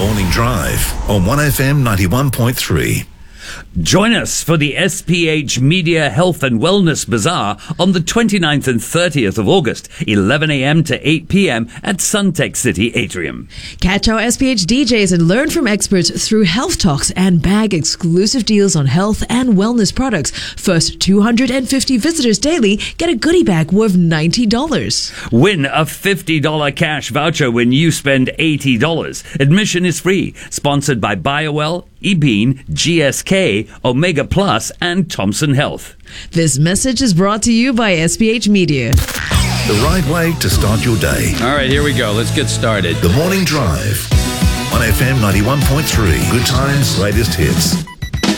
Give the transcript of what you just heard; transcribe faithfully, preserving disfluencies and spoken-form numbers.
Morning Drive on one F M ninety-one point three. Join us for the S P H Media Health and Wellness Bazaar on the twenty-ninth and thirtieth of August, eleven a.m. to eight p.m. at Suntec City Atrium. Catch our S P H D Js and learn from experts through health talks and bag exclusive deals on health and wellness products. First two hundred fifty visitors daily get a goodie bag worth ninety dollars. Win a fifty dollars cash voucher when you spend eighty dollars. Admission is free. Sponsored by BioWell, eBean, G S K, Omega Plus, and Thompson Health. This message is brought to you by S P H Media. The right way to start your day. All right, here we go. Let's get started. The Morning Drive. one F M ninety-one point three. Good times, latest hits.